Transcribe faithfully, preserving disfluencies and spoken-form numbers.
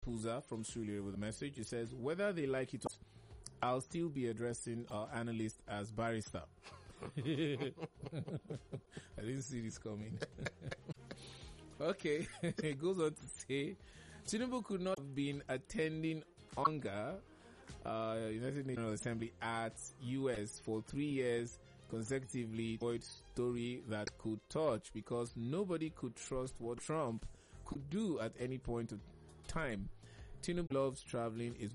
Puza from Suli with a message. He says, whether they like it or not, I'll still be addressing our analyst as barrister. I didn't see this coming. Okay, it goes on to say, Tinubu could not have been attending UNGA, uh, United Nations Assembly at U S for three years consecutively, avoid story that could touch because nobody could trust what Trump could do at any point of time. Tinubu loves traveling. Is